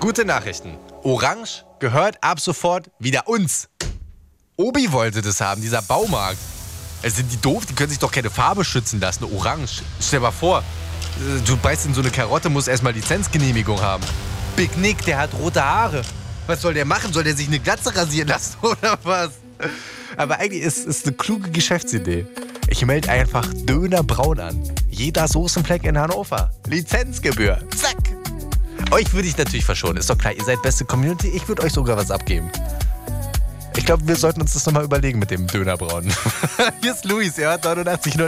Gute Nachrichten. Orange gehört ab sofort wieder uns. Obi wollte das haben, dieser Baumarkt. Sind die doof? Die können sich doch keine Farbe schützen lassen. Orange. Stell dir mal vor, du beißt in so eine Karotte, musst erstmal Lizenzgenehmigung haben. Big Nick, der hat rote Haare. Was soll der machen? Soll der sich eine Glatze rasieren lassen oder was? Aber eigentlich ist es eine kluge Geschäftsidee. Ich melde einfach Döner Braun an. Jeder Soßenfleck in Hannover. Lizenzgebühr. Zack. Euch würde ich natürlich verschonen. Ist doch klar, ihr seid beste Community. Ich würde euch sogar was abgeben. Ich glaube, wir sollten uns das nochmal überlegen mit dem Döner Braun. Hier ist Luis, ja, 89,0.